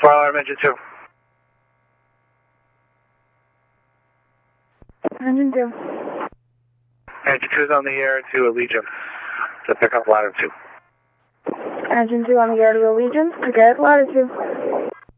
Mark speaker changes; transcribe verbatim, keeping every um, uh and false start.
Speaker 1: Fire alarm engine two.
Speaker 2: Engine two.
Speaker 1: Engine two is on the air to Allegiant to pick up ladder two.
Speaker 2: Engine two on the air to Allegiant to get ladder two.